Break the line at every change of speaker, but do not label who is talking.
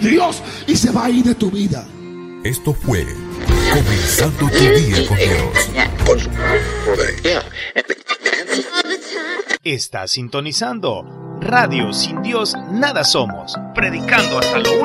Dios y se va a ir de tu vida.
Esto fue Comenzando tu Día con Dios.
Está sintonizando Radio Sin Dios Nada Somos, predicando hasta lo último.